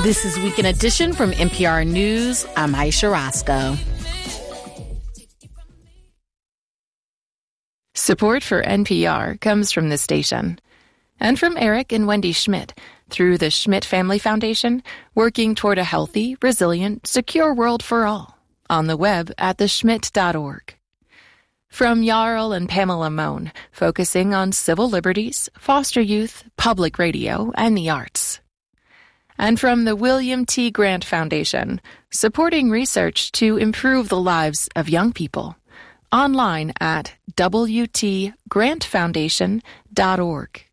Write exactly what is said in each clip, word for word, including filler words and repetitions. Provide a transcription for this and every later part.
This is Weekend Edition from N P R News. I'm Aisha Roscoe. Support for N P R comes from this station and from Eric and Wendy Schmidt through the Schmidt Family Foundation, working toward a healthy, resilient, secure world for all. On the web at the schmidt dot org. From Jarl and Pamela Mohn, focusing on civil liberties, foster youth, public radio, and the arts. And from the William T. Grant Foundation, supporting research to improve the lives of young people. Online at w t grant foundation dot org.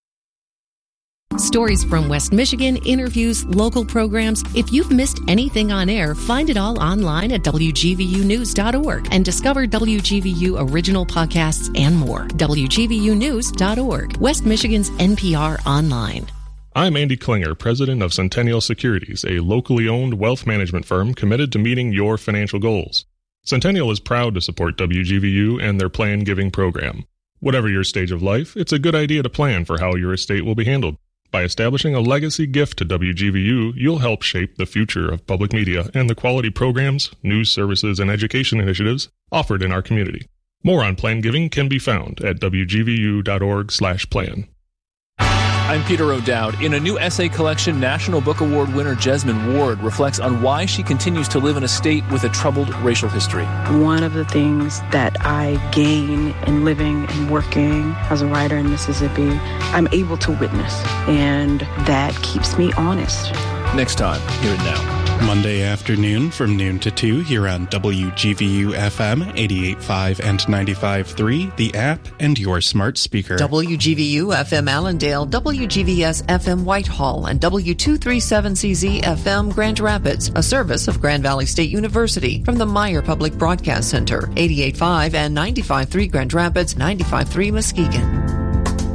Stories from West Michigan, interviews, local programs. If you've missed anything on air, find it all online at w g v u news dot org and discover W G V U original podcasts and more. w g v u news dot org, West Michigan's N P R Online. I'm Andy Klinger, president of Centennial Securities, a locally owned wealth management firm committed to meeting your financial goals. Centennial is proud to support W G V U and their Plan Giving program. Whatever your stage of life, it's a good idea to plan for how your estate will be handled. By establishing a legacy gift to W G V U, you'll help shape the future of public media and the quality programs, news services, and education initiatives offered in our community. More on Plan Giving can be found at w g v u dot org slash plan. I'm Peter O'Dowd. In a new essay collection, National Book Award winner Jesmyn Ward reflects on why she continues to live in a state with a troubled racial history. One of the things that I gain in living and working as a writer in Mississippi, I'm able to witness, and that keeps me honest. Next time, Hear It Now. Monday afternoon from noon to two here on W G V U F M eighty-eight point five and ninety-five point three, the app, and your smart speaker. W G V U F M Allendale, W G V S F M Whitehall, and W two thirty-seven C Z F M Grand Rapids, a service of Grand Valley State University from the Meyer Public Broadcast Center, eighty-eight point five and ninety-five point three Grand Rapids, ninety-five point three Muskegon.